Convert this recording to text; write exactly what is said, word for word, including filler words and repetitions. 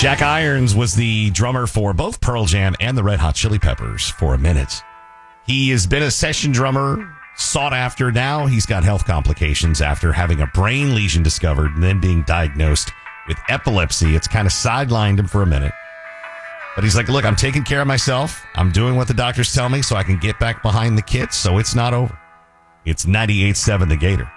Jack Irons was the drummer for both Pearl Jam and the Red Hot Chili Peppers for a minute. He has been a session drummer, sought after. Now he's got health complications after having a brain lesion discovered and then being diagnosed with epilepsy. It's kind of sidelined him for a minute. But he's like, look, I'm taking care of myself. I'm doing what the doctors tell me so I can get back behind the kits, so it's not over. It's ninety-eight point seven The Gator.